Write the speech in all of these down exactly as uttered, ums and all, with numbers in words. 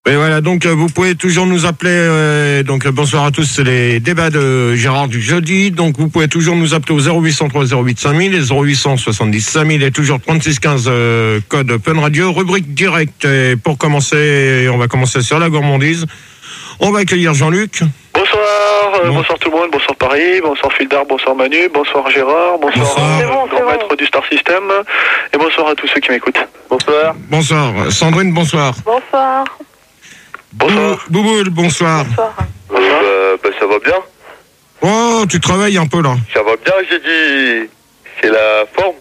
Et voilà, donc vous pouvez toujours nous appeler. Euh, donc bonsoir à tous, c'est les débats de Gérard du jeudi. Donc vous pouvez toujours nous appeler au zéro huit cent trois zéro huit cinq mille et zéro huit cent soixante-dix cinq mille et toujours trente-six quinze euh, code Fun Radio, rubrique direct. Et pour commencer, on va commencer sur la gourmandise. On va accueillir Jean-Luc. Bonsoir, euh, bon. bonsoir tout le monde, bonsoir Paris, bonsoir Fildar, bonsoir Manu, bonsoir Gérard, bonsoir, bonsoir. C'est bon, grand maître bon. du Star System et bonsoir à tous ceux qui m'écoutent. Bonsoir. Bonsoir. Sandrine, bonsoir. Bonsoir. Bonsoir. Bouboule, bonsoir. Bonsoir. Euh, bah, ça va bien. Oh, tu travailles un peu là. Ça va bien, j'ai dit. C'est la forme.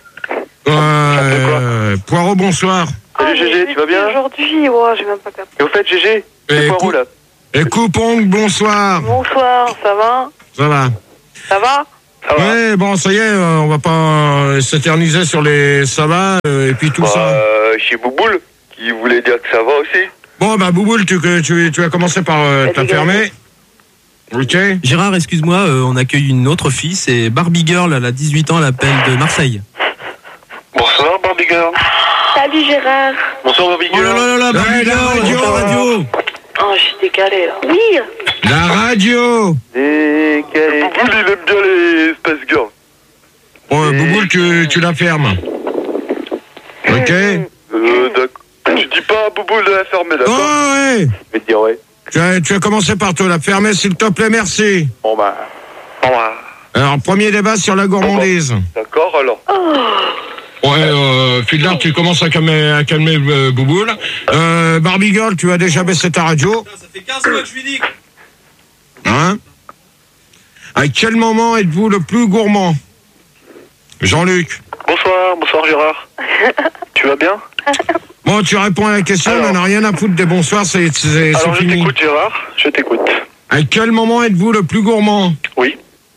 Euh, Poirot, bonsoir. Salut Ah, Gégé, tu vas bien? Aujourd'hui, oh, j'ai même pas capté. Et au fait, Gégé, c'est quoi, là? Et Coupong, bonsoir. Bonsoir, ça va? Ça va. Ça va? Ça va. Ouais, bon, ça y est, on va pas s'éterniser sur les ça va euh, et puis tout bah, ça. Euh, chez Bouboule, qui voulait dire que ça va aussi. Bon, bah, Bouboule, tu, tu, tu vas commencer par euh, t'affermer. Ok. Gérard, excuse-moi, euh, on accueille une autre fille, c'est Barbie Girl, elle a dix-huit ans, elle appelle de Marseille. Bonsoir Barbie Girl. Salut Gérard. Bonsoir Barbie Oh Girl. là là là là, Barbie Ouais, la Girl, radio. la radio. Oh, je suis décalée là. Oui. La radio. Décalé. Bouboule, il aime bien les Space Girls. Bon, Et- Bouboule, tu, tu la fermes. Ok. Euh, d'accord. Tu dis pas à Bouboule de la fermer, Oh, d'accord? ouais. Je vais te dire, ouais. Tu vas, tu vas commencer par te la fermer, s'il te plaît, merci. Bon, bah. Bon, bah, Alors, premier débat sur la gourmandise. D'accord, alors. Ouais, euh, Fildar, tu commences à calmer, à calmer euh, Bouboule. Euh, Barbie Girl, tu as déjà baissé ta radio. Ça fait quinze mois que je lui dis. Hein? À quel moment êtes-vous le plus gourmand? Jean-Luc. bonsoir, bonsoir Gérard. Tu vas bien? Bon, tu réponds à la question, Alors. on n'a rien à foutre des bonsoirs, c'est c'est- c'est Alors je fini. t'écoute Gérard, je t'écoute. À quel moment êtes-vous le plus gourmand? Oui.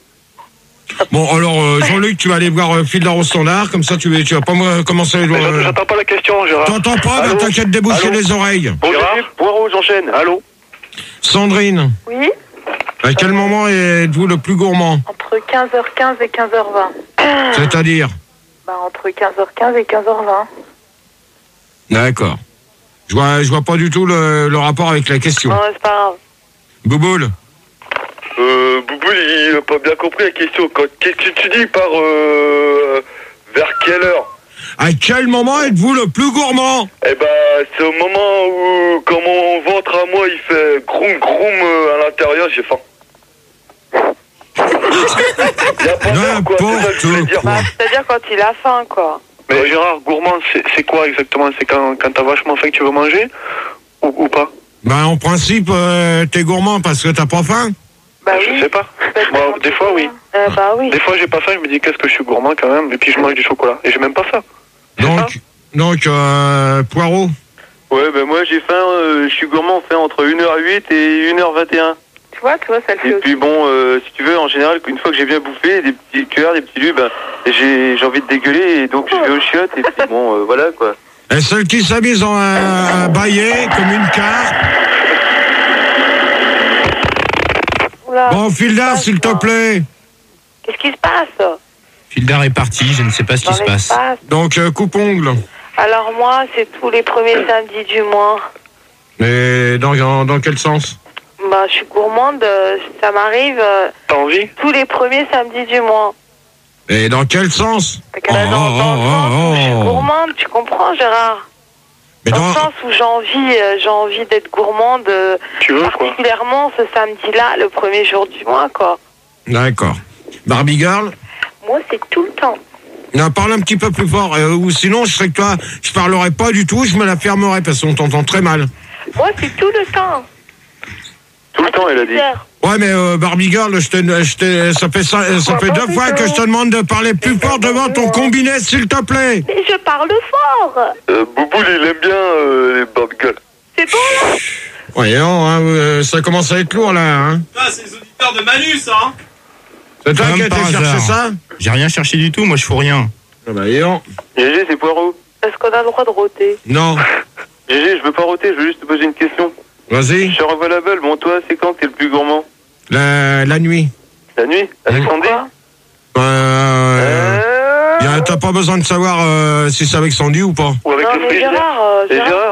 Bon, alors, euh, Jean-Luc, tu vas aller voir euh, Fildar au standard, comme ça tu, vas- tu vas pas euh, commencer... Mais Euh, J'entends pas la question Gérard. T'entends pas? Bah, Allô? t'inquiète, déboucher Allô? les oreilles. Bon, Gérard Gégé, Poirot, j'enchaîne. Allô? Sandrine, Oui. à quel moment êtes-vous le plus gourmand? Entre quinze heures quinze et quinze heures vingt. C'est-à-dire? Bah, entre quinze heures quinze et quinze heures vingt. D'accord. Je vois, je vois pas du tout le, le rapport avec la question. Non, c'est pas grave. Bouboule. Euh, Bouboule, il a pas bien compris la question. Quand- Qu'est-ce que tu dis par euh, vers quelle heure? À quel moment êtes-vous le plus gourmand? Eh ben, c'est au moment où, quand mon ventre à moi, il fait groum groum euh, à l'intérieur, j'ai faim. Y a pas d'heure, quoi, c'est ça que je voulais N'importe dire. quoi. Bah, c'est-à-dire quand il a faim, quoi. Mais Gérard, gourmand, c'est c'est quoi exactement? C'est quand, quand t'as vachement faim que tu veux manger? Ou, ou pas? Ben, en principe, euh, t'es gourmand parce que t'as pas faim. Bah Je oui. sais pas. Parce que Moi, quand des tu fois, fais- oui. Euh, bah oui. Des fois, j'ai pas faim, je me dis qu'est-ce que je suis gourmand quand même, et puis je mange du chocolat. Et j'ai même pas ça. C'est Donc, ça donc euh, Poirot. Ouais, ben moi, j'ai faim, euh, je suis gourmand, on fait entre une heure huit et une heure vingt et un. Tu vois, tu vois, ça le fait Et aussi. puis bon, euh, si tu veux, en général, une fois que j'ai bien bouffé, des petits cœurs, des petits lus, ben, j'ai j'ai envie de dégueuler, et donc je vais aux chiottes, et puis bon, euh, voilà, quoi. Et celle qui s'amuse en à, à bailler comme une carte. Oula. Bon, Fildar, s'il te plaît. Qu'est-ce qui se passe? Fildar est parti, je ne sais pas ce qui Dans se passe. l'espace. Donc, euh, coupe-ongle. Alors moi, c'est tous les premiers samedis du mois. Mais dans, dans, dans quel sens? Bah, je suis gourmande, euh, ça m'arrive euh, T'as envie? tous les premiers samedis du mois. Et dans quel sens? Fait que là, dans, dans le sens où je suis gourmande, tu comprends, Gérard? Mais Dans dans... le sens où j'ai envie, euh, j'ai envie d'être gourmande, euh, Tu veux quoi? particulièrement ce samedi-là, le premier jour du mois, quoi. D'accord. Barbie Girl. Moi, c'est tout le temps. Non, parle un petit peu plus fort, euh, ou sinon je serais que toi, je parlerai pas du tout, je me la fermerai parce qu'on t'entend très mal. Moi, c'est tout le temps. Tout le temps, elle a dit. Ouais, mais euh, Barbie Girl, je te, je te, ça fait ça, ça fait deux fois que je te demande de parler plus fort devant ton combiné, s'il te plaît. Mais je parle fort. Euh, Bouboule, il aime bien euh, les Barbie Girls. C'est bon, là? Ouais, non, hein, euh, ça commence à être lourd là. Hein. Ah, c'est les auditeurs de Manu, ça, hein. C'est toi Comme qui as par été chercher hasard. ça? J'ai rien cherché du tout, moi je fous rien. Ah bah, et non. Gégé, c'est Poirot. Est-ce qu'on a le droit de rôter? Non. Gégé, je veux pas roter, je veux juste te poser une question. Vas-y. Sur Available, bon, toi, c'est quand que t'es le plus gourmand? La, la nuit. La nuit? Avec Sandy? Quoi? Euh, Euh... y a- T'as pas besoin de savoir euh, si c'est avec Sandy ou pas. Ou avec Non, le mais frigidaire? Gérard, euh, Et Gérard, Gérard,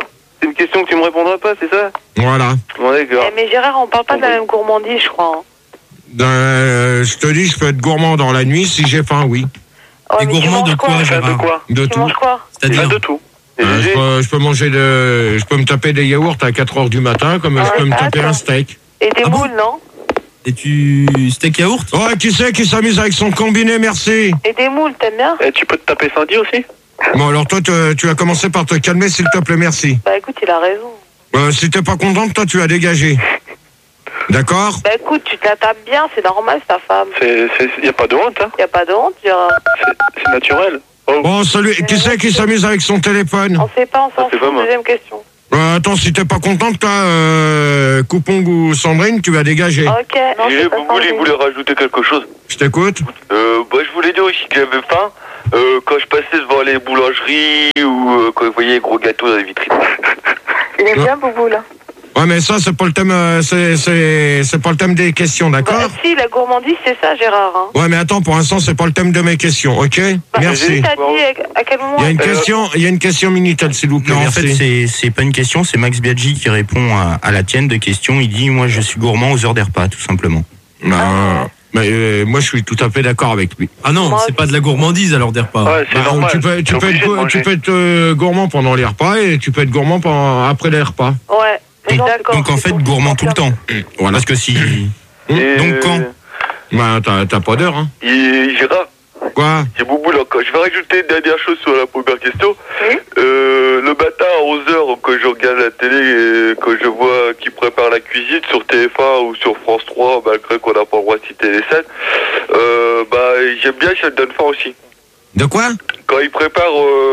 c'est une question que tu me répondras pas, c'est ça? Voilà. Bon, d'accord. Eh, mais Gérard, on parle pas de la même gourmandise, je crois. hein. Euh, je te dis, je peux être gourmand dans la nuit si j'ai faim, oui. Ouais, T'es mais tu gourmand manges de quoi, De Gérard? quoi? De Tu tout. manges quoi? C'est-à-dire De tout. Et Euh, je, Gégé peux, je peux manger de, je peux me taper des yaourts à quatre heures du matin, comme Ah, je peux me ah, taper attends. un steak. Et des Ah bon moules, non? Et tu... steak yaourt? Oh, qui c'est qui s'amuse avec son combiné, merci. Et des moules, t'aimes bien? Et tu peux te taper Sandy aussi? Bon, alors toi, te- tu vas commencer par te calmer, s'il te plaît, merci. Bah écoute, il a raison. Euh, si t'es pas contente, toi, tu as dégagé. D'accord? Bah écoute, tu te la tapes bien, c'est normal, c'est ta femme. C'est, c'est, y a pas de honte, hein. Y a pas de honte, Gérard. C'est, c'est naturel. Oh. Bon, celui, qui c'est qui s'amuse avec son téléphone? On sait pas, on s'en c'est pas fout. moi. Deuxième question. Euh, attends, si t'es pas contente, toi, euh, Coupong ou Sandrine, tu vas dégager. Ok, non, Gégé, c'est pas Bouboule, il Sandrine. voulait rajouter quelque chose. Je t'écoute. Euh, bah, je voulais dire aussi que j'avais faim euh, quand je passais devant les boulangeries ou euh, quand je voyais les gros gâteaux dans les vitrines. Il est Non. bien, Bouboule. Ouais, mais ça, c'est pas le thème, euh, c'est, c'est, c'est pas le thème des questions, d'accord? Bah si, la gourmandise, c'est ça, Gérard. Hein. Ouais, mais attends, pour l'instant, c'est pas le thème de mes questions, ok? Bah, Merci. T'as dit à à quel moment? Il y a une euh, question, il y a une question Minitel, s'il vous plaît. Non, en merci. fait, c'est, c'est pas une question, c'est Max Biaggi qui répond à, à la tienne de question. Il dit, moi, je suis gourmand aux heures des repas, tout simplement. Bah, mais, euh, moi, je suis tout à fait d'accord avec lui. Ah non, Moi c'est aussi. pas de la gourmandise alors des repas. Ouais, c'est Bah, normal. tu peux, tu T'es peux obligé être, de go- tu manger. peux être euh, gourmand pendant les repas et tu peux être gourmand pendant, après les repas. Ouais, Donc, d'accord. donc en c'est fait, ton gourmand tout le temps. Voilà. Parce que si... Et, Donc, quand Bah, t'as, t'as pas d'heure, hein. Et Gérard, Quoi? c'est Bouboule encore. Je vais rajouter une dernière chose sur la première question. Oui. Euh, le matin à onze heures, quand je regarde la télé et quand je vois qui prépare la cuisine sur T F un ou sur France trois, malgré qu'on n'a pas le droit de citer les scènes, euh, bah, j'aime bien, ça me donne faim aussi. De quoi? Quand ils préparent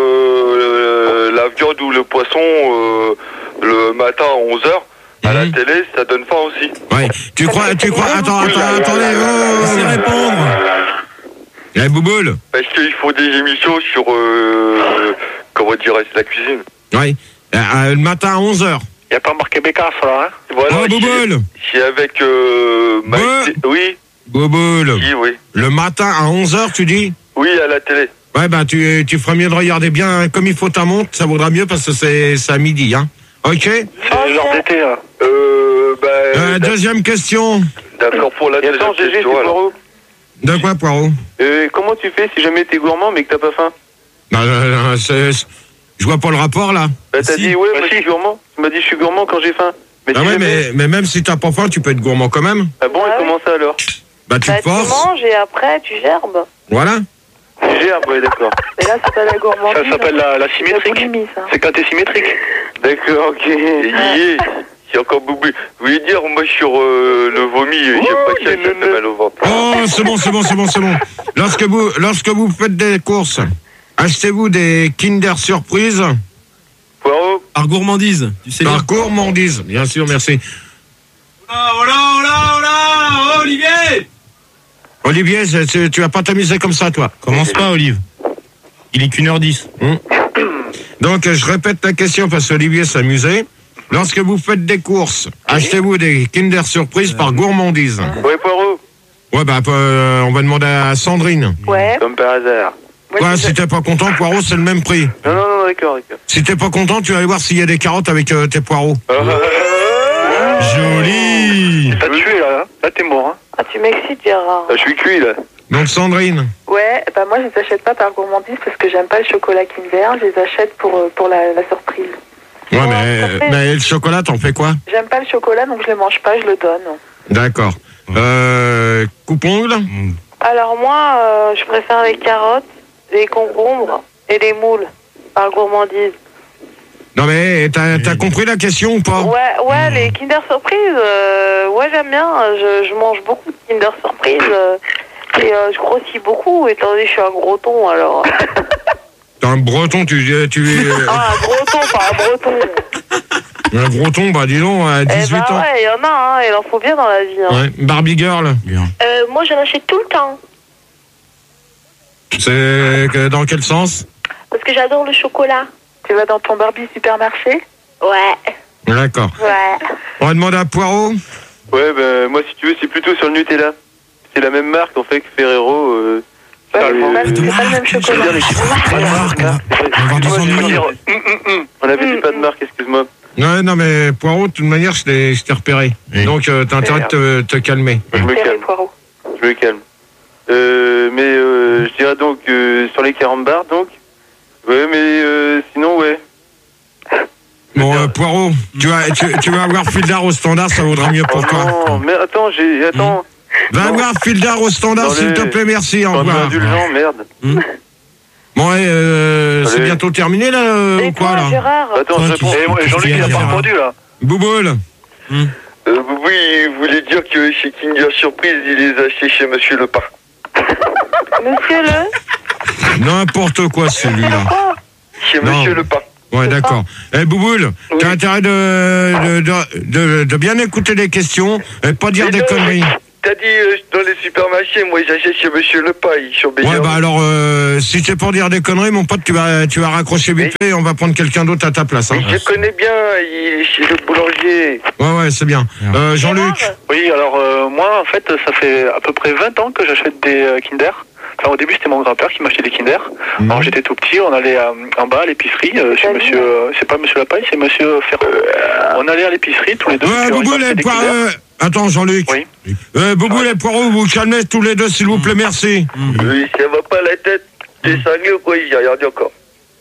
euh, la viande ou le poisson euh, le matin à onze heures, à la Mhm. télé, ça donne faim aussi. Ouais. Tu crois, tu crois, attends, attends, attendez, Laissez oh! répondre. Eh, Bouboule? Parce qu'ils font des émissions sur, euh, comment dirais-je, la cuisine. Ouais. Euh, euh, le matin à onze heures. Y a pas marqué Bécasse, là, hein. Voilà, Oh, je suis- Bouboule! je suis avec euh, Mike- Ouais. Oui, Bouboule. oui, oui. Le matin à onze heures, tu dis? Oui, à la télé. Ouais, bah, tu, tu ferais mieux de regarder bien comme il faut ta montre, ça vaudra mieux parce que c'est, c'est à midi, hein. Ok? C'est l'heure d'été, là. Euh, bah, Euh, d'ac- deuxième question. d'accord pour la Et attends, deuxième Gégé, c'est question, alors. Poirot. De quoi, Poirot? Euh, comment tu fais si jamais t'es gourmand mais que t'as pas faim? Bah, euh, c'est, c'est- je vois pas le rapport, là. Bah t'as Si. dit ouais, Bah, moi si. je suis gourmand. Tu m'as dit je suis gourmand quand j'ai faim. Mais Ah si ouais, jamais- mais, mais même si t'as pas faim, tu peux être gourmand quand même. Ah bon, Ah et oui. comment ça alors? Bah, tu Bah, te tu forces. manges et après, tu gerbes. Voilà. J'ai un ouais, d'accord. Mais là, c'est pas la gourmandise. Ça s'appelle la, la c'est la symétrique. boulimie, ça. C'est quand t'es symétrique. D'accord, ok. Et Yé, c'est encore beaucoup. Vous voulez dire, moi, sur euh, le vomi, j'aime pas que ça, ça fait mal au ventre. Oh, c'est bon, c'est bon, c'est bon, c'est bon. Lorsque vous, lorsque vous faites des courses, achetez-vous des Kinder Surprise Poirot, Par gourmandise, tu sais par lire. gourmandise. Bien sûr, merci. Oh là, oh là, oh là, oh là, Olivier! Olivier, c'est- c'est- tu vas pas t'amuser comme ça, toi. Commence pas, Olive. Il est qu'une heure dix. Donc, je répète la question parce qu'Olivier s'amusait. Lorsque vous faites des courses, achetez-vous des Kinder Surprise par gourmandise. ouais, Poirot, Ouais, bah, euh, on va demander à Sandrine. Ouais. comme par hasard. Ouais, Quoi, c'est- si t'es pas content, poireau, c'est le même prix. Non, non, non, d'accord, d'accord. Si t'es pas content, tu vas aller voir s'il y a des carottes avec euh, tes poireaux. Joli! T'as tué, là. Hein. Là, t'es mort, hein. Ah, tu m'excites, Gérard. Ah, je suis cuit, là. Donc, Sandrine. Ouais, bah moi je les achète pas par gourmandise parce que j'aime pas le chocolat Kinder, je les achète pour, euh, pour la, la surprise. Ouais, Ouais, mais, ça fait- mais le chocolat, t'en fais quoi? J'aime pas le chocolat donc je le mange pas, je le donne. D'accord. Euh, coupe-ongle? Alors moi, euh, je préfère les carottes, les concombres et les moules par gourmandise. Non, mais t'as t'as compris la question ou pas? Ouais, ouais, les Kinder Surprise, euh, ouais, j'aime bien. Je, je mange beaucoup de Kinder Surprise euh, et euh, je grossis beaucoup étant donné que je suis un gros ton alors. T'es un breton, tu... tu Ah, un gros ton, pas un breton. un breton, bah dis donc, à Eh dix-huit bah ans. ouais, il y en a, hein, il en faut bien dans la vie. Hein. Ouais, Barbie Girl. Bien. Euh, moi, j'en achète tout le temps C'est que- dans quel sens? parce que j'adore le chocolat. Tu vas dans ton Barbie supermarché? Ouais, D'accord. ouais. On va demander à Poirot. Ouais, ben, moi, si tu veux, c'est plutôt sur le Nutella. C'est la même marque, en fait, que Ferrero. Euh, Ouais, ça, mais les- c'est pas, de c'est pas le même marque, chocolat. J'aime bien les- Pas de marque, on va- on va avoir des Moi, je veux ennuis. dire, hum, hum, hum. On avait dit pas de marque, excuse-moi. Ouais, non, mais Poirot, de toute manière, je t'ai, je t'ai repéré. Oui. Donc, euh, t'as intérêt de te, te calmer. Je me Pierre et calme. Poirot. Je me calme. Euh, mais euh, je dirais donc euh, sur les quarante bars, donc. Ouais, mais euh, sinon, ouais. Bon, euh, Poirot, tu vas, tu, tu vas avoir Fildar au standard, ça vaudra mieux pour Oh toi. non, mais attends, j'ai. Attends. Va Non. avoir Fildar au standard, Dans s'il les- te plaît, merci, au Pas revoir. indulgent, merde. Bon, ouais, euh, c'est Allez. bientôt terminé, là, euh, Et ou quoi, toi, là Gérard? Attends, Toi, je tu- réponds. Et moi, Jean-Luc, il a pas Gérard. répondu, là. Bouboule. Euh, oui, il voulait dire que chez Kinder Surprise, il les a achetés chez Monsieur Le Parc. Monsieur le... N'importe quoi, celui-là. Quoi? Chez Non. Monsieur Le Parc. Ouais, d'accord. Eh, Bouboule, t'as intérêt de, de, de, de, de bien écouter les questions et pas dire Mais des non, conneries. T'as dit euh, dans les supermarchés, moi j'achète chez Monsieur Le Paille, sur Ouais, Béziers. bah alors, euh, si c'est pour dire des conneries, mon pote, tu vas, tu vas raccrocher vite fait et on va prendre quelqu'un d'autre à ta place. Hein. Je le connais bien, il est chez le boulanger. Ouais, ouais, c'est bien. Euh, Jean-Luc. Gérard? Oui, alors euh, moi, en fait, ça fait à peu près vingt ans que j'achète des euh, Kinder. Enfin, au début, c'était mon grand-père qui m'achetait des Kinder. Mhm. Alors, j'étais tout petit, on allait euh, en bas à l'épicerie, euh, chez Salut. monsieur... euh, c'est pas monsieur Lapaille, c'est monsieur Ferrand. On allait à l'épicerie tous les deux. Ouais, puis on Bouboule achetait et des Poirot. Kinder. euh, Attends, Jean-Luc. Oui. Euh, Bouboule et Poirot, vous vous calmez tous les deux, s'il vous plaît, merci. Oui, ça va pas la tête. T'es cinglé ou quoi? J'ai regardé encore.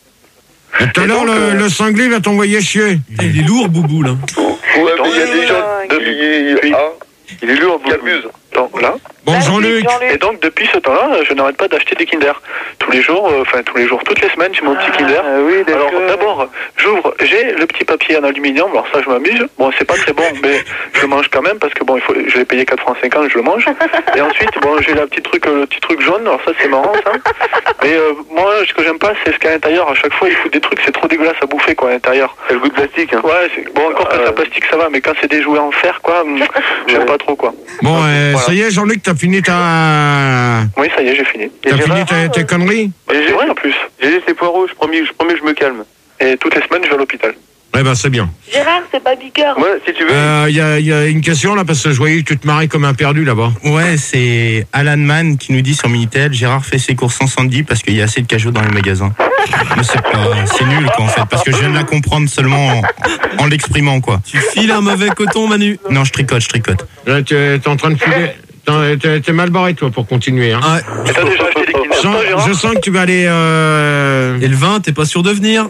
Et tout à Et l'heure, donc, le, euh, le cinglé va t'envoyer chier. Putain, il est lourd, Boubou, là. Ouais, mais il y a des gens Depuis- qui, ah, Il est lourd, qui abusent. Donc là. Bon, Vas-y, Jean-Luc. Et donc, depuis ce temps-là, je n'arrête pas d'acheter des Kinder. Tous les jours, euh, enfin tous les jours, toutes les semaines, j'ai mon petit Kinder. Ah, oui, d'accord. Alors d'abord, j'ouvre, j'ai le petit papier en aluminium, alors ça je m'amuse. Bon, c'est pas très bon, mais je le mange quand même parce que bon, il faut, je l'ai payé quatre francs cinquante, je le mange. Et ensuite, bon, j'ai la petite truc, le petit truc jaune, alors ça c'est marrant ça. Mais euh, moi, ce que j'aime pas, c'est ce qu'à l'intérieur, à chaque fois, il fout des trucs, c'est trop dégueulasse à bouffer quoi à l'intérieur. C'est le goût de plastique, hein. Ouais, c'est, bon, encore quand Euh. c'est plastique, ça va, mais quand c'est des jouets en fer, quoi, hum, j'aime Ouais. pas trop quoi. Bon, euh, Voilà. ça y est, Jean-Luc, t'as fini ta. Oui, ça y est, j'ai fini. T'as Gérard, fini tes, tes conneries? Bah, c'est vrai en plus. J'ai c'est Poirot, je promets, je promets, je me calme. Et toutes les semaines, je vais à l'hôpital. Eh ben, c'est bien. Gérard, c'est pas Bigger. Moi, si tu veux. Il y, a, y a une question là, parce que je voyais que tu te marrais comme un perdu là-bas. Ouais, c'est Alan Mann qui nous dit sur Minitel, Gérard fait ses courses sans Sandy parce qu'il y a assez de cajots dans les magasins. Mais c'est pas, c'est nul quoi en fait, parce que je viens de la comprendre seulement en, en l'exprimant quoi. Tu files un mauvais coton, Manu. Non, je tricote, je tricote. Là, tu es en train de filer. T'es- T'es t'es mal barré, toi, pour continuer. Hein. Ah, Et t'as déjà acheté des Kinder, Je, toi, sens, Gérard je sens que tu vas aller. Euh... et le vin, t'es pas sûr de venir.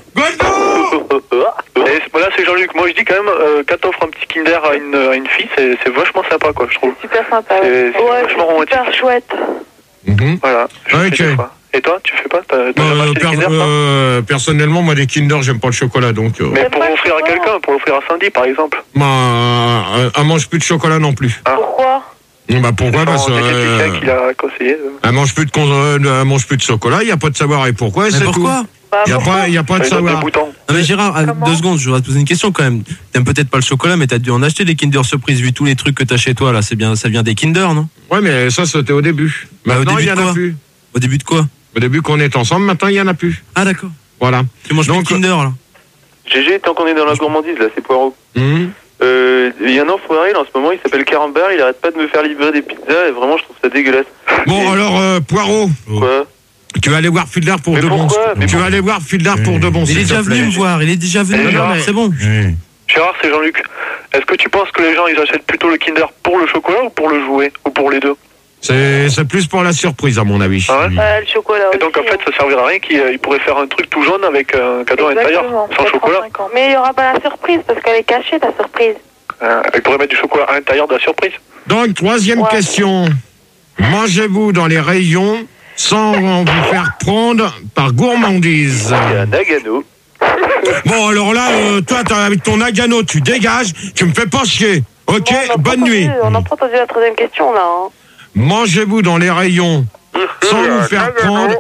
Et c'est- là, c'est Jean-Luc. Moi, je dis quand même, euh, quand t'offres un petit Kinder à une, à une fille, c'est c'est vachement sympa, quoi, je trouve. Super sympa. C'est Ouais. c'est Ouais, vachement c'est romantique. super chouette. Mhm. Voilà. Je Ok. fais des fois. Et toi, tu fais pas? T'as t'as jamais Euh, acheté des per- Kinder, toi euh, personnellement, moi, des Kinder, j'aime pas le chocolat, donc. Euh, Mais T'aimes pour pas le offrir à chocolat quelqu'un, pour offrir à Sandy, par exemple. bah, euh, elle mange plus de chocolat non plus. Ah. Pourquoi? Bah pourquoi? Parce que C'est euh, quelqu'un qui l'a conseillé. de- elle mange plus de con- euh, elle mange plus de chocolat. Il y a pas de savoir et pourquoi. Mais C'est pourquoi? Bah, Il y a pourquoi pas, il y a pas de Ça lui donne des savoir. boutons. Non mais Gérard, à Comment deux secondes, je voudrais te poser une question quand même. T'aimes peut-être pas le chocolat, mais t'as dû en acheter des Kinder Surprise vu tous les trucs que t'as chez toi là. C'est bien, ça vient des Kinder, non? Ouais, mais ça, c'était au début. Bah, au Maintenant, début il y en de a quoi plus. Au début de quoi? Au début qu'on est ensemble, maintenant, il y en a plus. Ah d'accord. Voilà. Tu manges Donc, plus de Kinder là. G G, tant qu'on est dans la gourmandise, là, c'est Poirot. Mhm. Euh, Il y a un enfoiré, là, en ce moment, il s'appelle Carambar, il arrête pas de me faire livrer des pizzas, et vraiment, je trouve ça dégueulasse. Bon, Et- alors, euh, Poirot, Quoi? tu vas aller voir Fildar pour Mais de bons. pourquoi Mais Tu vas aller voir Fildar pour de bons. Il est s'il te déjà venu plaît. me voir. Il est déjà venu. Eh, me voir, non, mais- C'est bon. Gérard, c'est Jean-Luc. Est-ce que tu penses que les gens, ils achètent plutôt le Kinder pour le chocolat ou pour le jouet? Ou pour les deux? C'est c'est plus pour la surprise, à mon avis. Ah ouais? Euh, le chocolat Et donc, en aussi, fait, ça servira à rien qu'il il pourrait faire un truc tout jaune avec un cadeau à l'intérieur, Exactement. sans chocolat. quatre francs cinquante. Mais il n'y aura pas la surprise parce qu'elle est cachée, ta surprise. Euh, il pourrait mettre du chocolat à l'intérieur de la surprise. Donc, troisième Ouais. question. Mangez-vous dans les rayons sans vous faire prendre par gourmandise? Il y a un Nagano. Bon, alors là, euh, toi, t'as- avec ton Nagano, tu dégages, tu me fais pas chier. Ok, Bon, on n'a pas bonne entendu- nuit. On n'a pas entendu la troisième question, là. Hein. Mangez-vous dans les rayons sans vous faire prendre.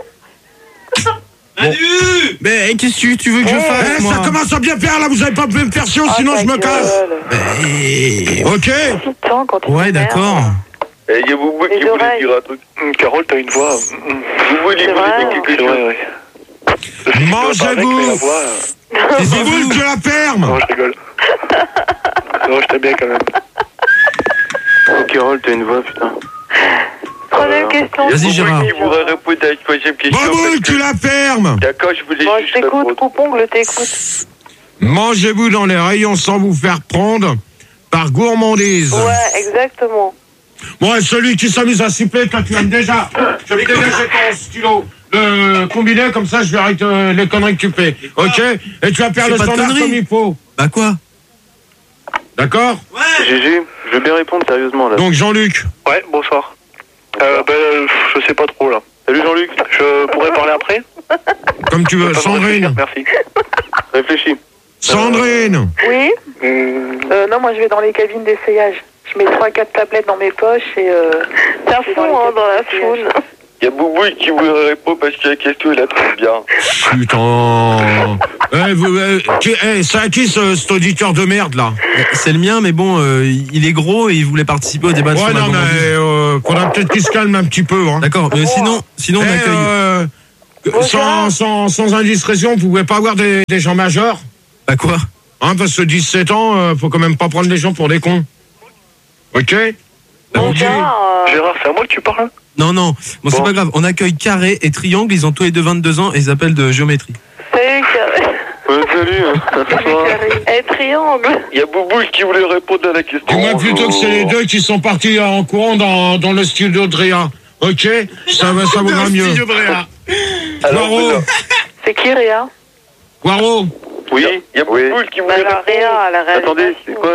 Mais qu'est-ce que tu veux que je Eh, fasse ça moi commence à bien faire là, vous avez pas pu me faire chier, Ah, sinon ta je me casse. gueule. Eh, Ok. Excitant quand tu Ouais, t'énerves. d'accord. Et il y a Boubou Les qui voulait oreilles. dire un truc. Hum, Carole, t'as une voix. hum, hum. Boubou, il C'est voulait vrai. dire quelque C'est chose. vrai, oui. Mangez-vous. Mais la voix, euh, Taisez-vous, que la ferme. Non, je rigole. Non, je t'aime bien quand même. Oh, Carole, t'as une voix, putain. Troisième question. Vas-y, Boubou Gérard. qui voudrait répondre à la troisième question. Bravo, parce tu que- la fermes. D'accord, je voulais Bon, je juste t'écoute, répondre. coupongle, t'écoute. Mangez-vous dans les rayons sans vous faire prendre par gourmandise. Ouais, exactement. Bon, et celui qui s'amuse à siffler, toi, tu aimes déjà. Je vais dégager ton stylo. Le combiné, comme ça, je verrai que, les conneries que tu fais. Ok? Et tu vas faire le standard comme il faut. Bah quoi? D'accord? Ouais. G G, je veux bien répondre sérieusement là. Donc Jean-Luc. Ouais, bonsoir. Euh, ben, je sais pas trop là. Salut Jean-Luc. Je pourrais parler après? Comme tu veux. Sandrine. Merci. Réfléchis. Sandrine. Oui. Hum, Euh, non, moi je vais dans les cabines d'essayage. Je mets trois quatre tablettes dans mes poches et... Euh, C'est un je vais fond, les hein, cabines dans la d'essayage. foule. Il y a Boubouille qui voulait répondre parce que la question, il a très bien. Putain. Eh, vous, eh, qui- eh, c'est à qui ce, cet auditeur de merde là? C'est le mien, mais bon, euh, il est gros et il voulait participer au débat Ouais, sur la non, mais gourmandise. euh, faudra peut-être qu'il se calme un petit peu. Hein. D'accord, mais sinon, sinon on Eh, accueille. euh, sans, sans, sans indiscrétion, vous pouvez pas avoir des, des gens majeurs? Bah quoi? Hein, parce que dix-sept ans, euh, faut quand même pas prendre les gens pour des cons. Ok? Bon, Ok. Gérard, euh, Gérard, c'est à moi que tu parles? Non, non, bon, c'est Bon. pas grave. On accueille Carré et Triangle, ils ont tous les deux vingt-deux ans et ils appellent de géométrie. salut, Carré. Ouais, salut. Bonsoir. Eh, triangle. Il y a Boubouille qui voulait répondre à la question. Dis-moi plutôt que c'est les deux qui sont partis en courant dans, dans le studio de Réa. Ok? Ça va, ça vaudra mieux. Alors, Poirot, C'est qui, Réa? Poirot, Oui. il y a Oui. Boubouille qui Bah, voulait la répondre. Réa, à la réalisation. Attendez, c'est quoi?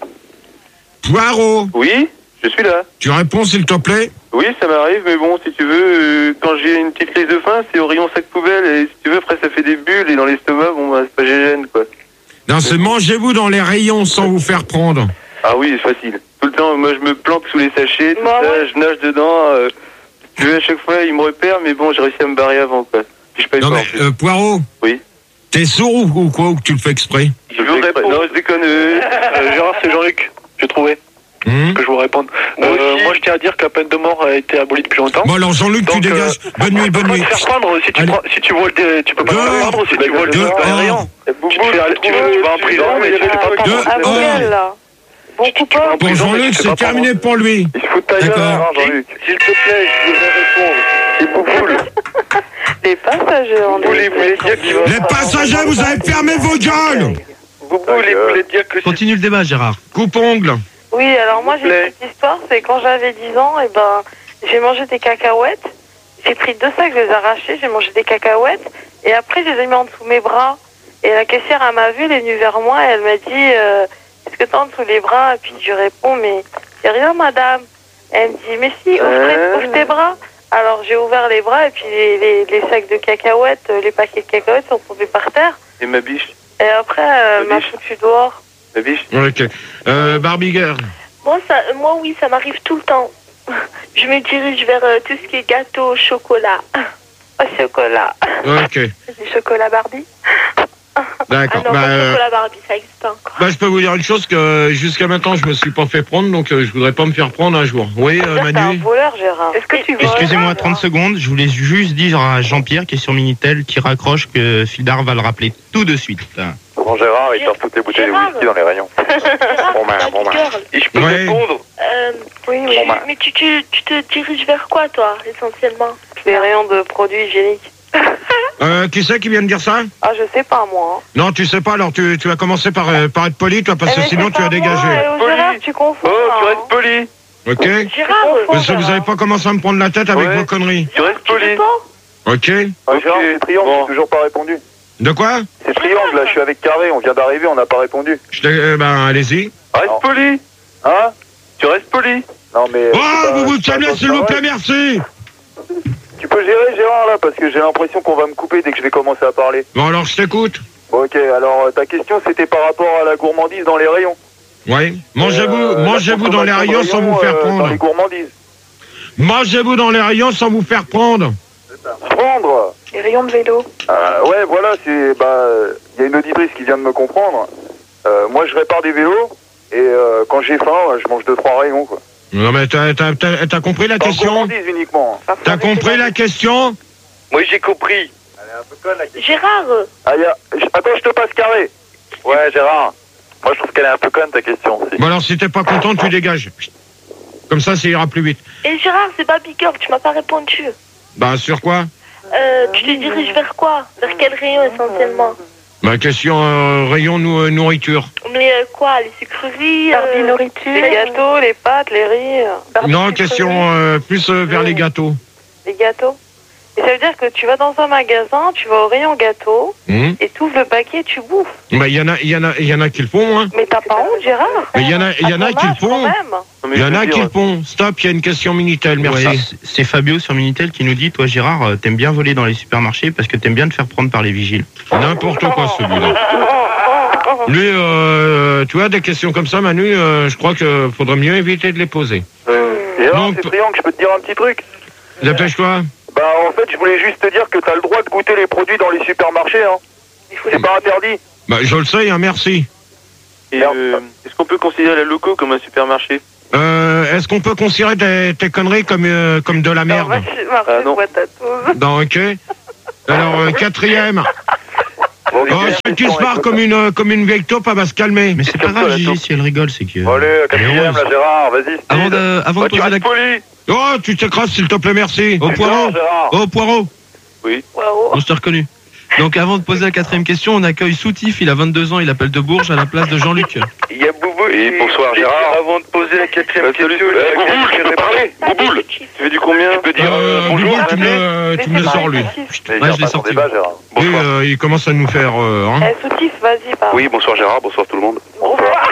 Poirot, Oui, je suis là. tu réponds s'il te plaît? Oui, ça m'arrive, mais bon, si tu veux, euh, quand j'ai une petite crise de faim, c'est au rayon sac poubelle, et si tu veux, après ça fait des bulles, et dans l'estomac, bon, bah, c'est pas gêne, quoi. Non, c'est mangez-vous dans les rayons sans vous faire prendre. Ah oui, c'est facile. Tout le temps, moi, je me planque sous les sachets, tout Bah ça, ouais. je nage dedans, euh, tu veux, à chaque fois, ils me repèrent, mais bon, j'ai réussi à me barrer avant, quoi. Puis je paye Non pas, mais, en plus. euh, Poirot, Oui. t'es sourd ou, ou quoi, ou que tu le fais exprès? Je veux répondre. Non, je déconne. euh, Euh, Gérard, c'est Jean-Luc. J'ai trouvé. Hum Que je vous réponde. Moi Euh, aussi. moi, je tiens à dire que la peine de mort a été abolie depuis longtemps. Bon alors Jean-Luc, tu Donc, dégages. euh, Bonne nuit, bonne Tu peux nuit. pas te faire prendre si tu, Allez. prends- si tu vois le, tu peux pas te Dehors. faire prendre si tu vois le Dehors. dans les rayons. Eh, Tu te fais, tu, tu vas en prison, mais tu te fais pas Attends, Deux, prendre. à un. Bruxelles, là. Bon coupable. en Pour prison, mais Jean-Luc, tu te fais c'est pas terminé pour lui. Il se fout de ta gueule, D'accord. hein, Jean-Luc. S'il te plaît, je voudrais répondre. C'est Bouboule. Les passagers en Bouboule, il voulait dire qu'il va... Les passagers, vous avez fermé vos gueules. Bouboule, il voulait dire que... Continue le débat, Gérard. Coupe-ongle. Oui, alors moi j'ai S'il vous une plaît. petite histoire, c'est quand j'avais dix ans, et ben j'ai mangé des cacahuètes, j'ai pris deux sacs, je les ai arrachés, j'ai mangé des cacahuètes, et après je les ai mis en dessous de mes bras. Et la caissière, elle m'a vue, elle est venue vers moi, et elle m'a dit euh, est-ce que t'as en dessous les bras? Et puis je réponds mais c'est rien madame. Et elle me dit mais si, ouvre, tes- ouvre tes bras. Alors j'ai ouvert les bras, et puis les, les, les sacs de cacahuètes, euh, les paquets de cacahuètes sont tombés par terre. Et ma biche. Et après, euh, elle m'a biche. foutu dehors. Ma biche. Ok. Euh, Barbie Girl. Moi, ça, moi, oui, ça m'arrive tout le temps. Je me dirige vers euh, tout ce qui est gâteau, chocolat. Au chocolat. Ok. Du chocolat Barbie? Ah D'accord. non, Bah, pas euh, chocolat Barbie, ça existe pas encore. bah, je peux vous dire une chose que jusqu'à maintenant je me suis pas fait prendre, donc euh, je voudrais pas me faire prendre un jour. Oui, euh, T'es un Manu. voleur, Gérard. Est-ce que tu vois? Excusez-moi trente secondes, je voulais juste dire à Jean-Pierre qui est sur Minitel qui raccroche que Fildar va le rappeler tout de suite. Bon, Gérard, il sort toutes les bouteilles de Gérard. whisky dans les rayons. Gérard, Bon, ben, c'est bon, pas ben. girl. Et je peux Ouais. répondre. Euh, Oui, oui. tu- mais tu, tu, tu te diriges vers quoi, toi, essentiellement? Les rayons de produits hygiéniques. Euh, qui c'est qui vient de dire ça? Ah, je sais pas, moi. hein. Non, tu sais pas, alors tu, tu vas commencer par, euh, par être poli, toi, parce Eh, que mais sinon c'est tu vas pas dégager. moi, eh, oh, Poli. Gérard, tu confonds. Oh, là, tu hein. restes poli. Ok? Gérard, confonds. Parce que vous avez pas commencé à me prendre la tête avec Ouais. vos conneries. Tu restes tu poli. réponds? Ok? Ah, Gérard, c'est Triangle, j'ai toujours pas répondu. De quoi? C'est Triangle, là, je suis avec Carré, on vient d'arriver, on n'a pas répondu. Je t'ai- euh, ben, allez-y. Reste Non. poli. Hein? Tu restes poli. Non, mais... Oh, vous vous calmez, s'il vous plaît, merci! Tu peux gérer, Gérard, là, parce que j'ai l'impression qu'on va me couper dès que je vais commencer à parler. Bon, alors je t'écoute. Bon, ok, alors, euh, ta question, c'était par rapport à la gourmandise dans les rayons. Oui. Mangez-vous, Euh, mangez-vous la dans les consommation rayons de sans vous faire euh, Dans les prendre. gourmandises. Mangez-vous dans les rayons sans vous faire prendre. Prendre. Les rayons de vélo. Euh, ouais, voilà, c'est... Bah, il y a une auditrice qui vient de me comprendre. Euh, moi, je répare des vélos, et euh, quand j'ai faim, je mange deux, trois rayons, quoi. Non, mais t'as, t'as, t'as, t'as compris la En question? gourmandise uniquement. T'as compris la question? Moi, j'ai compris. Elle est un peu conne, la question. Gérard, euh, Ah, y a... Attends, je te passe Carré. Ouais, Gérard. Moi, je trouve qu'elle est un peu conne, ta question aussi. Bon, alors si t'es pas content, tu dégages. Comme ça, ça ira plus vite. et Gérard, c'est Baby Girl, tu m'as pas répondu. Bah, sur quoi? Euh, tu te diriges vers quoi? Vers quel rayon, essentiellement? Ma question euh, rayon nou- nourriture. Mais euh, quoi, les sucreries, Barbie euh, nourriture. Les gâteaux, les pâtes, les riz, euh, Barbie Non, sucrerie. question euh, plus euh, vers les gâteaux. les gâteaux. Et ça veut dire que tu vas dans un magasin, tu vas au rayon gâteau, Hum. et tu ouvres le paquet et tu bouffes. Bah, il y en a, il y en a, il y en a qui le font, hein. Mais t'as pas honte, Gérard? Mais il y en a, il y en a À ton qui le âge, quand font. même. Non, mais Il y en je a veux qui dire, le font. Stop, il y a une question Minitel, merci. Ouais, c'est- c'est Fabio sur Minitel qui nous dit, toi Gérard, euh, t'aimes bien voler dans les supermarchés parce que t'aimes bien te faire prendre par les vigiles. N'importe quoi celui-là. Lui, euh, tu vois, des questions comme ça, Manu, euh, je crois qu'il faudrait mieux éviter de les poser. Euh, Gérard, Donc- c'est Triangle, je peux te dire un petit truc. Dépêche-toi. Bah, en fait, je voulais juste te dire que t'as le droit de goûter les produits dans les supermarchés, hein. C'est pas interdit. Bah, je le sais, hein, merci. et, euh, est-ce qu'on peut considérer la loco comme un supermarché? Euh, est-ce qu'on peut considérer tes, tes conneries comme, euh, comme de la merde? Marché, marché Ah, non. boîte à tous. Non, ok. Alors, euh, quatrième. Bon, Oh, si tu se barres comme une, euh, comme une vieille taupe, elle va se calmer. Mais c'est pas comme ça, grave, la Gigi, taupe. si elle rigole, c'est que... Allez, quatrième, là, Gérard, vas-y. Avant de, avant Bah, de tu poser la restes poli. Oh, tu t'écrases, s'il te plaît, merci. Au poireau. Gérard. Oh, poireau. Waouh. On s'est reconnu. Donc avant de poser la quatrième question, on accueille Soutif, il a vingt-deux ans, il appelle de Bourges à la place de Jean-Luc. Il y a Boubou. Oui, bonsoir, Gérard. Avant de poser la quatrième question, salut, euh, Bouboule, tu peux parler. Bouboule, tu fais du combien? Tu peux dire Euh, bonjour. Bouboule, tu me, le- tu me le sors, lui. Ouais, je l'ai sorti. Débat, Gérard. Lui, euh, il commence à nous faire... Euh, hein. Eh, Soutif, vas-y, parle. Oui, bonsoir Gérard, bonsoir tout le monde. Bonsoir.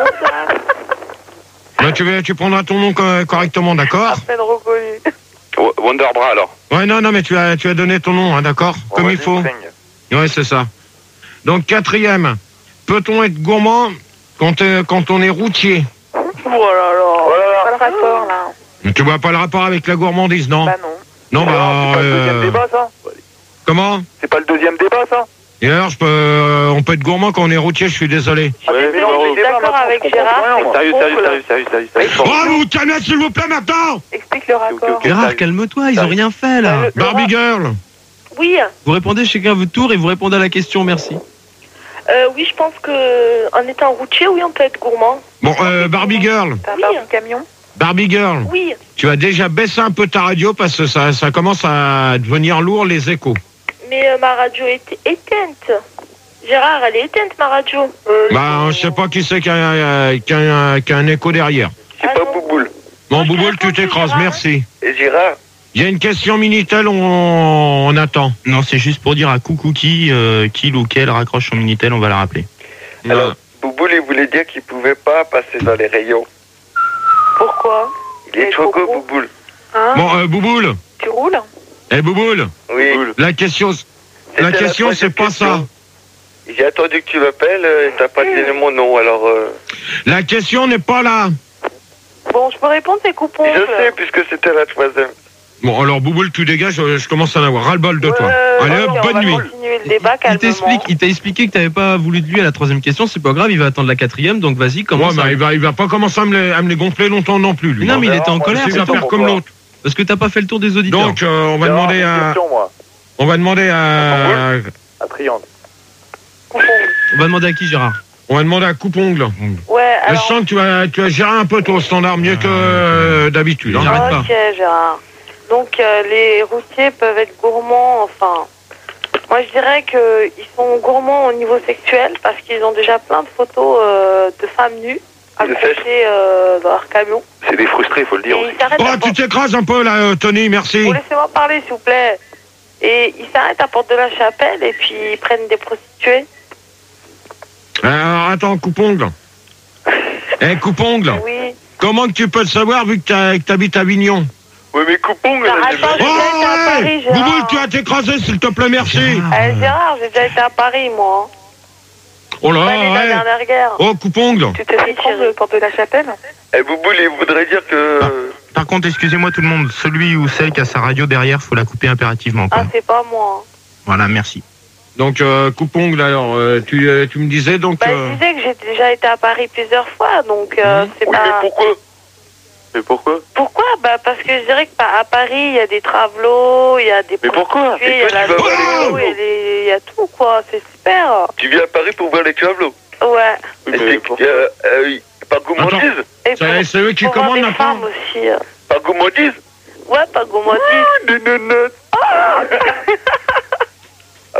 Là, tu, vas- tu prendras ton nom co- correctement, d'accord? Peine reconnu. Wonderbra alors. Ouais, non, non, mais tu as, tu as donné ton nom, hein, d'accord? Comme il faut. Ouais, c'est ça. Donc, quatrième. Peut-on être gourmand quand, euh, quand on est routier? Oh là là. Pas le rapport, là. Tu vois pas le rapport avec la gourmandise, non? Bah non. Non, bah... C'est pas le deuxième euh, débat ça. comment? C'est pas le deuxième débat ça. Et alors, je peux, euh, on peut être gourmand quand on est routier, je suis désolé. Ah, mais Désolé, non, je le suis débat, d'accord maintenant, je avec comprends Gérard, rien, c'est moi. que- Sérieux, sérieux, sérieux, sérieux, sérieux, sérieux. Oh, vous vous calmez, s'il vous plaît, maintenant! Explique le rapport. ok, ok. Gérard, calme-toi, ils ont rien fait là. Le- le Barbie Girl! Oui, Vous répondez chacun à votre tour et vous répondez à la question, merci. euh, oui, je pense que en étant routier, oui, on peut être gourmand. Bon, euh, Barbie Girl, T'as un Oui. Barbie camion. Barbie Girl, Oui, tu as déjà baissé un peu ta radio parce que ça, ça commence à devenir lourd, les échos. mais euh, ma radio est éteinte. Gérard, elle est éteinte, ma radio. Bah, je sais pas qui c'est qui a, euh, qui a un- qui a un écho derrière. C'est Ah pas non. Bouboule. Bon, Moi, je Bouboule, réponds, tu t'écrases, Gérard. merci. Et Gérard? Il y a une question Minitel, on, on attend. Non, c'est juste pour dire à Coucou qui, euh, qui ou quel raccroche son Minitel, on va la rappeler. Alors, Bouboule, il voulait dire qu'il pouvait pas passer dans les rayons. Pourquoi? Il est Il est trop trop gros, gros. Bouboule. Hein? Bon, euh, Bouboule, Tu roules? eh Bouboule, Oui. la question, la C'était question troisième c'est pas ça. question. J'ai attendu que tu m'appelles euh, et t'as pas donné mon nom, alors... Euh... La question n'est pas là. Bon, je peux répondre, c'est coupons. Je sais, puisque c'était la troisième. Bon, alors Bouboule, tu dégages, je, je commence à en avoir ras-le-bol de toi. Allez, hop, on bonne va nuit. continuer le débat Il calmement. t'explique, il t'a expliqué que t'avais pas voulu de lui à la troisième question, c'est pas grave, il va attendre la quatrième, donc vas-y, Ouais, commence. bah, à- il va, il va pas commencer à me les, à me les gonfler longtemps non plus, lui. Non, mais il était en Moi, colère, il c'est va tout. faire comme l'autre. Parce que t'as pas fait le tour des auditeurs. Donc, euh, on va Gérard, demander j'ai une à, question, moi. on va demander à, À Triangle. On va demander à qui, Gérard? on va demander à Coupongle. Ouais, Je alors... sens que tu vas, tu vas gérer un peu ton standard mieux que euh, d'habitude. hein. J'arrête pas. Ok, Gérard. Donc, euh, les routiers peuvent être gourmands, enfin... Moi, je dirais qu'ils sont gourmands au niveau sexuel parce qu'ils ont déjà plein de photos euh, de femmes nues accrochées euh, dans leur camion. C'est des frustrés, faut le dire Et aussi. ils s'arrêtent Oh, à tu t'écrases un peu là, euh, Tony, merci. Vous laissez-moi parler, s'il vous plaît. Et ils s'arrêtent à Porte de la Chapelle et puis ils prennent des prostituées. Alors, attends, Coupongle. Eh, Coupongle, Oui. comment que tu peux le savoir vu que t'as- que t'habites à Avignon? Oui, mais Coupon, Bah, attends, j'ai Oh, déjà été à Paris, ouais Gérard. Bouboule, tu vas t'écraser, s'il te plaît, merci. Eh, Gérard, j'ai déjà été à Paris, moi. Oh là, Pas les de la ouais. dernière guerre. Oh, Coupongle. Tu te fais Prendre tirer. le porte de la chapelle? Eh, Bouboule, il voudrait dire que... Par contre, excusez-moi tout le monde, celui ou celle qui a sa radio derrière, faut la couper impérativement. Quoi. Ah, c'est pas moi. Voilà, merci. Donc, euh, Coupongle, alors, euh, tu, euh, tu me disais donc... Bah, euh, je disais que j'ai déjà été à Paris plusieurs fois, donc euh, c'est Oui, mais pas... pourquoi? Mais pourquoi? Pourquoi? Bah, parce que je dirais que bah, à Paris, il y a des travelots, il y a des Mais pourquoi? prostituées, il y Et a toi, la tu vas voir les vidéo, il y a travelots. les- il y a tout, quoi. C'est super. Tu viens à Paris pour voir les travelots? Ouais. Et c'est- euh, euh, oui, par gourmandise? Et C'est- pour- c'est eux qui pour voir commandent des maintenant. femmes aussi. euh. Par gourmandise? Ouais, pas gourmandise. Des nonottes. Ah bah, je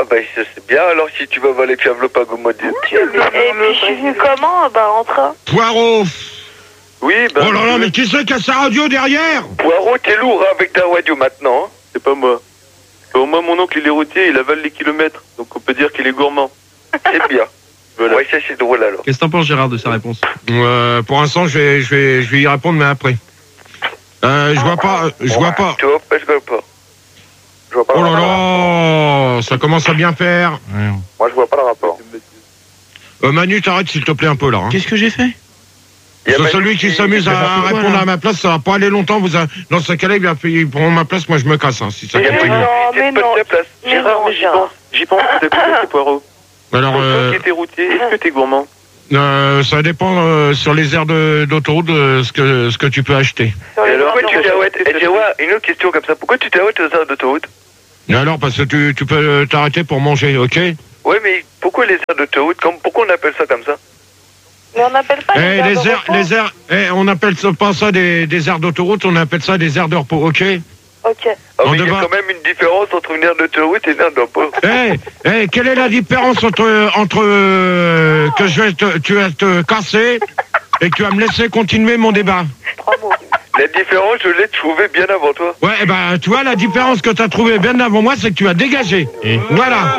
sais bien, alors si tu vas avaler que j'enveloppe à gourmandise. Et puis, je suis venue comment? Bah, en train. Poireau. Oui, ben... Oh là là, mais qui c'est qui a sa radio derrière? Poirot, t'es lourd hein, avec ta radio maintenant. Hein. C'est pas moi. Au moins, mon oncle, il est routier, il avale les kilomètres. Donc, on peut dire qu'il est gourmand. C'est bien. Voilà. Ouais, ça, c'est drôle, alors. Qu'est-ce que t'en penses, Gérard, de sa réponse? euh, Pour l'instant, je vais, je, vais, je vais y répondre, mais après. Euh, je vois pas, je vois pas. Tu vois pas, je vois pas. Je vois pas Oh le là rapport. là, ça commence à bien faire. Ouais. Moi, je vois pas le rapport. Euh, Manu, t'arrêtes s'il te plaît un peu là. Hein. Qu'est-ce que j'ai fait? Parce que celui qui s'amuse à répondre à ma place, ça va pas aller longtemps. Vous a... Dans ce cas-là, il va il prend ma place, moi je me casse. Hein, si ça Mais continue. non, mais non. Mais Gérard, non, mais j'y Gérard. pense. J'y pense, c'est c'est Poirot. Alors, Toi euh, qui étais routier, est-ce que t'es gourmand? euh, ça dépend euh, sur les aires de- d'autoroute de ce que, ce que tu peux acheter. Sur Et les alors, bords pourquoi tu t'arrêtes? Et tu vois, une autre question comme ça. Pourquoi tu t'arrêtes aux aires d'autoroute? Et alors, parce que tu, tu peux t'arrêter pour manger, ok? Ouais, mais pourquoi les aires d'autoroute? Comme- Pourquoi on appelle ça comme ça? Mais on n'appelle pas Eh, les aires les de aires, repos. les aires, eh, on appelle ça, pas ça des, des aires d'autoroute, on appelle ça des aires de repos, ok? Ok. Ah, On mais il y a devra- quand même une différence entre une aire d'autoroute et une aire de repos. Eh, eh, quelle est la différence entre, entre euh, que je vais te, tu vas te casser et que tu vas me laisser continuer mon débat? Trois mots. La différence, je l'ai trouvée bien avant toi. Ouais, eh ben, tu vois, la différence que tu as trouvée bien avant moi, c'est que tu as dégagé. Et Voilà.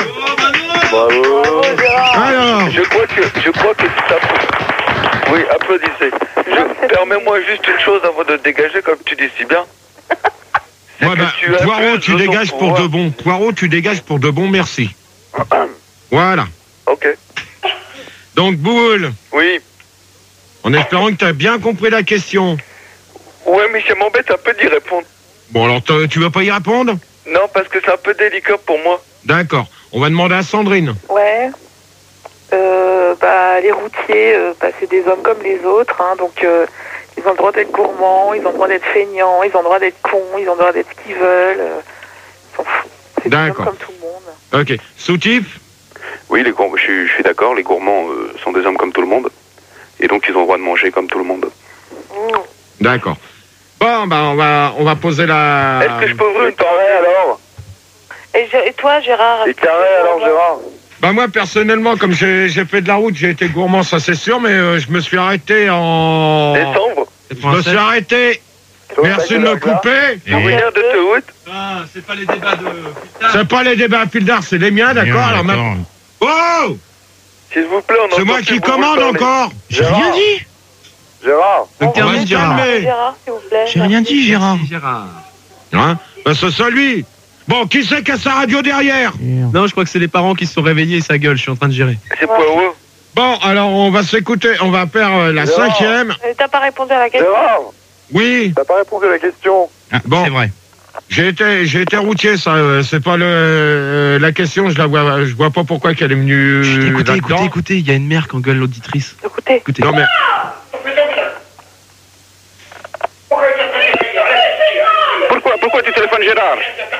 Bravo. Alors, Je crois que, je crois que ça... Oui, applaudissez. Je- Permets-moi juste une chose avant de te dégager, comme tu dis si bien. C'est ouais, que bah, tu as Poirot, plus tu de dégages ton pour pouvoir. de bon. Poirot, tu dégages pour de bon, merci. Voilà. Ok. Donc, Boule, Oui. en espérant que tu as bien compris la question. Ouais, mais ça m'embête un peu d'y répondre. Bon, alors, te- tu vas pas y répondre? Non, parce que c'est un peu délicat pour moi. D'accord. On va demander à Sandrine. Ouais. Euh, bah, les routiers, euh, bah, c'est des hommes comme les autres, hein, donc euh, ils ont le droit d'être gourmands, ils ont le droit d'être feignants, ils ont le droit d'être cons, ils ont le droit d'être ce qu'ils veulent. Euh, ils s'en foutent. C'est des hommes D'accord. comme tout le monde. Ok. Soutif? Oui, les gourmands, je, suis- je suis d'accord, les gourmands euh, sont des hommes comme tout le monde. Et donc ils ont le droit de manger comme tout le monde. Mmh. D'accord. Bon, bah, on va, on va poser la... Est-ce que je peux ouvrir Et une porte? carré alors? Et, je- et toi, Gérard? Et carré alors, Gérard? Bah, moi, personnellement, comme j'ai j'ai fait de la route, j'ai été gourmand, ça c'est sûr, mais euh, je me suis arrêté en... Décembre? Je me suis arrêté. Merci de me couper. Sur une aire d'autoroute? Ah, c'est pas les débats de... C'est pas les débats à fil d'art, c'est les miens, d'accord? Alors, ma- Oh! S'il vous plaît, on C'est entend moi plus qui vous commande parler. encore. J'ai rien dit. Gérard? Donc, T'as on va rien se dit, Gérard. calmer. Gérard, s'il vous plaît. J'ai rien dit, Gérard. Gérard. Hein? Bah, c'est celui. Bon, qui c'est qui a sa radio derrière? Non, je crois que c'est les parents qui se sont réveillés et ça gueule, je suis en train de gérer. C'est Poirot. Bon, alors, on va s'écouter, on va faire euh, la Gérard. cinquième. Euh, T'as pas répondu à la question? Gérard? Oui, T'as pas répondu à la question. Ah, Bon. C'est vrai. j'ai été, j'ai été routier, ça, euh, c'est pas le, euh, la question, je la vois, je vois pas pourquoi qu'elle est venue Chut, écoutez, là-dedans. écoutez, écoutez, il y a une mère qui engueule l'auditrice. Écoutez. Écoutez. Non, mais, Pourquoi, pourquoi tu téléphones Gérard?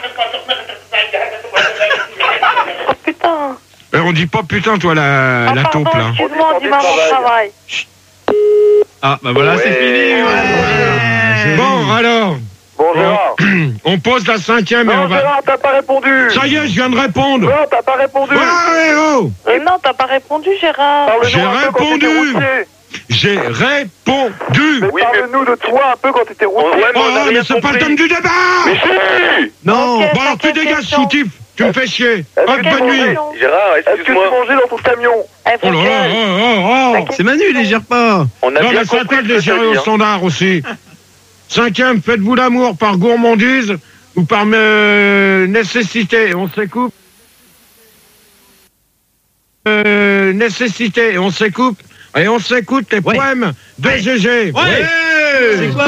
Oh putain. eh, on dit pas putain, toi, la, Ah, la pardon, taupe, là. excuse-moi, on dit maman au travail. Ah, bah voilà, c'est fini. Euh, Bon, alors, Bon, Gérard. on pose la cinquième et Non, on va... Gérard, t'as pas répondu. Ça y est, je viens de répondre. Non, t'as pas répondu. Ouais, oh, Euh, non, t'as pas répondu, Gérard. Parle-nous J'ai un peu quand répondu. t'étais routier. j'ai répondu. Mais Oui, parle-nous de toi un peu quand t'étais routier. Ouais, mais Oh, on a mais rien c'est pas le compris. thème du débat. Non. Ok. Bon, alors tu Cinquième dégages, question. soutif. Tu me fais chier. Est-ce Hop, que bonne tu nuit. mangeais- Gérard, Est-ce que tu excuse-moi. mangeais dans ton camion? Eh, Oh là là, Pascal, oh, oh, oh. C'est Manu, il les gère pas. On a Non, bien mais c'est à compris toi de ce les que gérer t'as au dit, hein. standard aussi. Cinquième, faites-vous l'amour par gourmandise ou par euh, nécessité. On s'écoupe. Euh, nécessité, on s'écoute. Et on s'écoute les Ouais. poèmes de G G. Ouais. C'est quoi